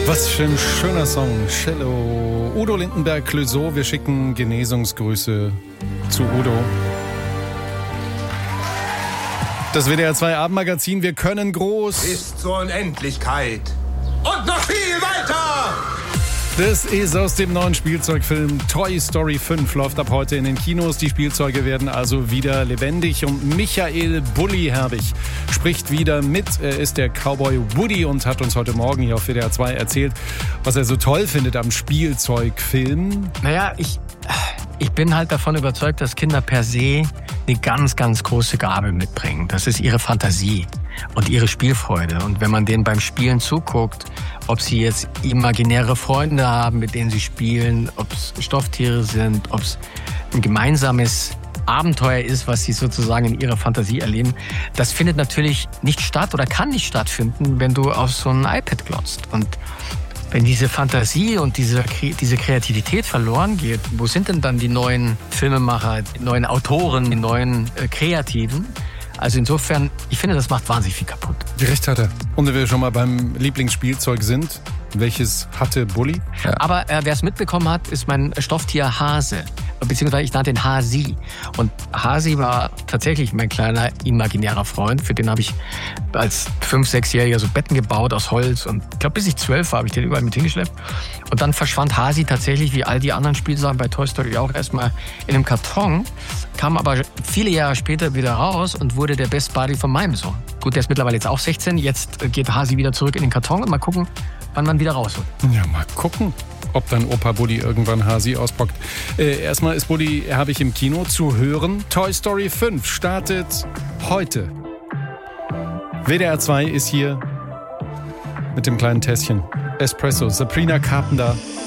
Was für ein schöner Song. Cello. Udo Lindenberg-Clouseau. Wir schicken Genesungsgrüße zu Udo. Das WDR 2 Abendmagazin. Wir können groß. Bis zur Unendlichkeit. Und noch viel weiter! Das ist aus dem neuen Spielzeugfilm Toy Story 5, läuft ab heute in den Kinos. Die Spielzeuge werden also wieder lebendig und Michael Bulli Herbig spricht wieder mit. Er ist der Cowboy Woody und hat uns heute Morgen hier auf WDR 2 erzählt, was er so toll findet am Spielzeugfilm. Naja, ich bin halt davon überzeugt, dass Kinder per se eine ganz, ganz große Gabe mitbringen. Das ist ihre Fantasie und ihre Spielfreude. Und wenn man denen beim Spielen zuguckt, ob sie jetzt imaginäre Freunde haben, mit denen sie spielen, ob es Stofftiere sind, ob es ein gemeinsames Abenteuer ist, was sie sozusagen in ihrer Fantasie erleben, das findet natürlich nicht statt oder kann nicht stattfinden, wenn du auf so ein iPad glotzt. Und wenn diese Fantasie und diese Kreativität verloren geht, wo sind denn dann die neuen Filmemacher, die neuen Autoren, die neuen Kreativen? Also insofern, ich finde, das macht wahnsinnig viel kaputt. Wie recht hat er. Und wenn wir schon mal beim Lieblingsspielzeug sind, welches hatte Bulli? Ja. Aber wer es mitbekommen hat, ist mein Stofftier Hase. Beziehungsweise ich nannte ihn Hasi. Und Hasi war tatsächlich mein kleiner imaginärer Freund. Für den habe ich als 5-, 6-Jähriger so Betten gebaut aus Holz. Und ich glaube, bis ich 12 war, habe ich den überall mit hingeschleppt. Und dann verschwand Hasi tatsächlich, wie all die anderen Spielsachen bei Toy Story auch, erstmal in einem Karton. Kam aber viele Jahre später wieder raus und wurde der Best Buddy von meinem Sohn. Gut, der ist mittlerweile jetzt auch 16. Jetzt geht Hasi wieder zurück in den Karton und mal gucken, wann man wieder rausholt. Ja, mal gucken, ob dann Opa Bulli irgendwann Hasi auspackt. Erstmal ist Bulli Herbig im Kino zu hören. Toy Story 5 startet heute. WDR 2 ist hier mit dem kleinen Tässchen Espresso. Sabrina Carpenter